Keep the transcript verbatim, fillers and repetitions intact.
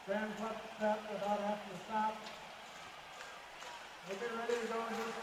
Grand flip step without having to stop. We'll be ready to go in just